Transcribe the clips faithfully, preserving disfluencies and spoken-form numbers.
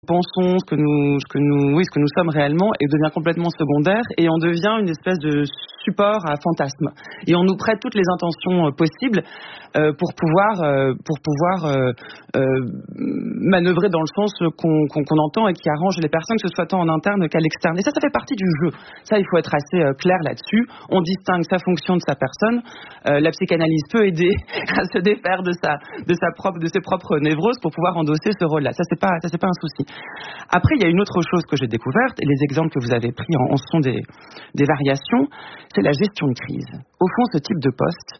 pensons, ce que nous, ce que nous, oui, ce que nous sommes réellement, et devient complètement secondaire, et on devient une espèce de support à fantasme. Et on nous prête toutes les intentions euh, possibles euh, pour pouvoir, euh, pour pouvoir euh, euh, manœuvrer dans le sens qu'on, qu'on, qu'on entend et qui arrange les personnes, que ce soit tant en interne qu'à l'externe. Et ça, ça fait partie du jeu. Ça, il faut être assez euh, clair là-dessus. On distingue sa fonction de sa personne. Euh, la psychanalyse peut aider à se défaire de sa, de sa propre, de ses propres névroses pour pouvoir endosser ce rôle-là. Ça, c'est pas, ça, c'est pas un souci. Après, il y a une autre chose que j'ai découverte, et les exemples que vous avez pris en, en sont des, des variations, c'est la gestion de crise. Au fond, ce type de poste,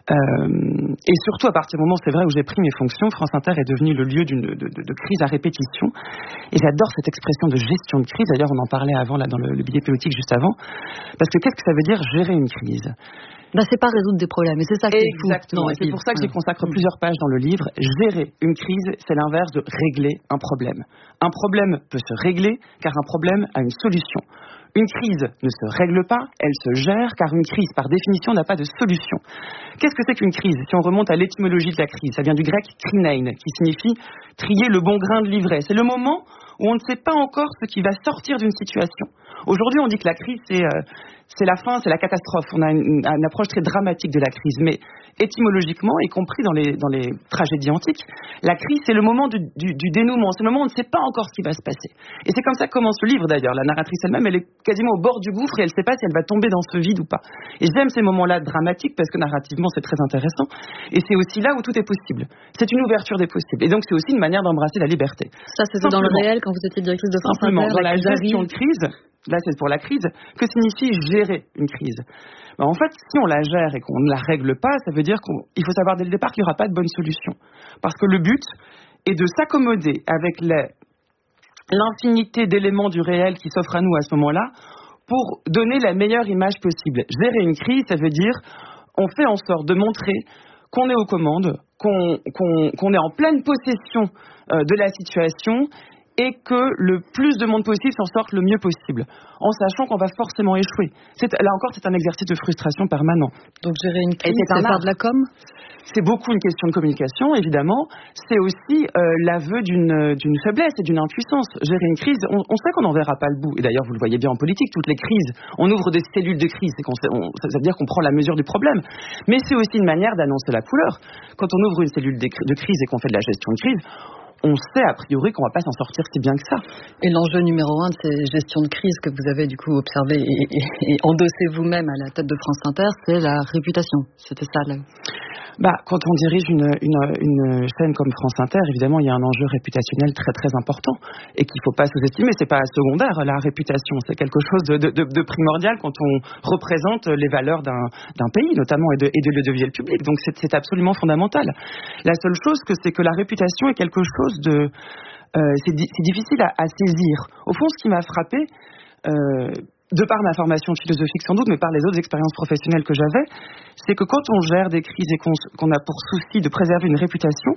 euh, et surtout à partir du moment, c'est vrai, où j'ai pris mes fonctions, France Inter est devenu le lieu d'une, de, de, de crise à répétition. Et j'adore cette expression de gestion de crise. D'ailleurs, on en parlait avant, là, dans le, le billet politique juste avant. Parce que qu'est-ce que ça veut dire gérer une crise ? Ben, c'est pas résoudre des problèmes, et c'est ça qui est fou. Exactement, et c'est pour ça que j'y consacre plusieurs pages dans le livre. Gérer une crise, c'est l'inverse de régler un problème. Un problème peut se régler, car un problème a une solution. Une crise ne se règle pas, elle se gère, car une crise, par définition, n'a pas de solution. Qu'est-ce que c'est qu'une crise ? Si on remonte à l'étymologie de la crise, ça vient du grec krinein, qui signifie trier le bon grain de l'ivraie. C'est le moment où on ne sait pas encore ce qui va sortir d'une situation. Aujourd'hui, on dit que la crise, c'est, euh, c'est la fin, c'est la catastrophe. On a une, une approche très dramatique de la crise. Mais étymologiquement, y compris dans les, dans les tragédies antiques, la crise, c'est le moment du, du, du dénouement. C'est le moment où on ne sait pas encore ce qui va se passer. Et c'est comme ça que commence le livre, d'ailleurs. La narratrice elle-même, elle est quasiment au bord du gouffre et elle ne sait pas si elle va tomber dans ce vide ou pas. Et j'aime ces moments-là dramatiques parce que narrativement, c'est très intéressant. Et c'est aussi là où tout est possible. C'est une ouverture des possibles. Et donc, c'est aussi une manière d'embrasser la liberté. Ça, c'était dans le réel quand vous étiez directrice de France Simplement, Inter, dans la gestion de crise, là c'est pour la crise, que signifie gérer une crise ? Ben, en fait, si on la gère et qu'on ne la règle pas, ça veut dire qu'il faut savoir dès le départ qu'il n'y aura pas de bonne solution. Parce que le but est de s'accommoder avec les, l'infinité d'éléments du réel qui s'offrent à nous à ce moment-là pour donner la meilleure image possible. Gérer une crise, ça veut dire on fait en sorte de montrer qu'on est aux commandes, qu'on, qu'on, qu'on est en pleine possession euh, de la situation et que le plus de monde possible s'en sorte le mieux possible, en sachant qu'on va forcément échouer. C'est, là encore, c'est un exercice de frustration permanent. Donc gérer une crise, c'est, c'est faire de la com ? C'est beaucoup une question de communication, évidemment. C'est aussi euh, l'aveu d'une, d'une faiblesse et d'une impuissance. Gérer une crise, on, on sait qu'on n'en verra pas le bout. Et d'ailleurs, vous le voyez bien en politique, toutes les crises, on ouvre des cellules de crise. C'est qu'on sait, on, ça veut dire qu'on prend la mesure du problème. Mais c'est aussi une manière d'annoncer la couleur. Quand on ouvre une cellule de crise et qu'on fait de la gestion de crise, on sait a priori qu'on ne va pas s'en sortir si bien que ça. Et l'enjeu numéro un de ces gestions de crise que vous avez du coup observé et, et, et endossé vous-même à la tête de France Inter, c'est la réputation. C'était ça là. Bah, quand on dirige une, une, une chaîne comme France Inter, évidemment, il y a un enjeu réputationnel très très important et qu'il ne faut pas sous-estimer. C'est pas secondaire, la réputation. C'est quelque chose de, de, de primordial quand on représente les valeurs d'un, d'un pays, notamment, et de, et de l'audiovisuel public. Donc c'est, c'est absolument fondamental. La seule chose, que, c'est que la réputation est quelque chose de... Euh, c'est, di- c'est difficile à, à saisir. Au fond, ce qui m'a frappé... Euh, de par ma formation philosophique sans doute, mais par les autres expériences professionnelles que j'avais, c'est que quand on gère des crises et qu'on, qu'on a pour souci de préserver une réputation,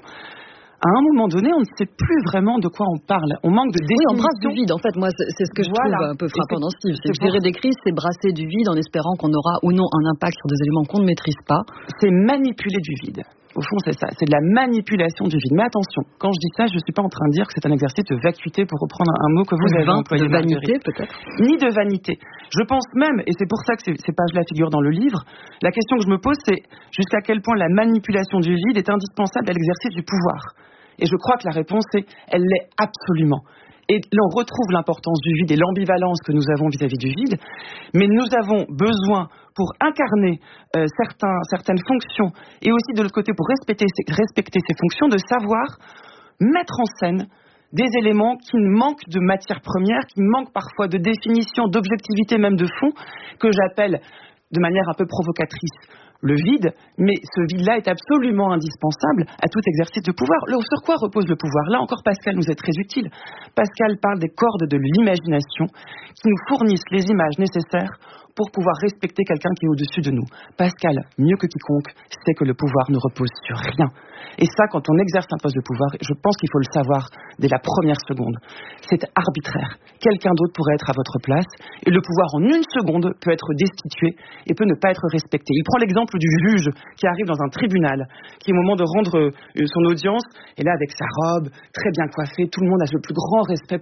à un moment donné, on ne sait plus vraiment de quoi on parle. On manque de définition. Oui, on brasse du vide. En fait, moi, c'est, c'est ce que je voilà. trouve un peu frappant dans ce livre. C'est, c'est gérer des crises, c'est brasser du vide en espérant qu'on aura ou non un impact sur des éléments qu'on ne maîtrise pas. C'est manipuler du vide. Au fond, c'est ça. C'est de la manipulation du vide. Mais attention, quand je dis ça, je ne suis pas en train de dire que c'est un exercice de vacuité, pour reprendre un mot que vous avez employé. De vanité, peut-être. Ni de vanité. Je pense même, et c'est pour ça que ces, ces pages-là figurent dans le livre, la question que je me pose, c'est jusqu'à quel point la manipulation du vide est indispensable à l'exercice du pouvoir. Et je crois que la réponse est, elle l'est absolument. Et là, on retrouve l'importance du vide et l'ambivalence que nous avons vis-à-vis du vide. Mais nous avons besoin, pour incarner euh, certains, certaines fonctions, et aussi de l'autre côté pour respecter, respecter ces fonctions, de savoir mettre en scène des éléments qui manquent de matière première, qui manquent parfois de définition, d'objectivité, même de fond, que j'appelle de manière un peu provocatrice le vide, mais ce vide-là est absolument indispensable à tout exercice de pouvoir. Là, sur quoi repose le pouvoir ? Là encore, Pascal nous est très utile. Pascal parle des cordes de l'imagination qui nous fournissent les images nécessaires pour pouvoir respecter quelqu'un qui est au-dessus de nous. Pascal, mieux que quiconque, sait que le pouvoir ne repose sur rien. Et ça, quand on exerce un poste de pouvoir, je pense qu'il faut le savoir dès la première seconde. C'est arbitraire. Quelqu'un d'autre pourrait être à votre place, et le pouvoir, en une seconde, peut être destitué et peut ne pas être respecté. Il prend l'exemple du juge qui arrive dans un tribunal, qui au moment de rendre son audience, est là avec sa robe, très bien coiffée, tout le monde a le plus grand respect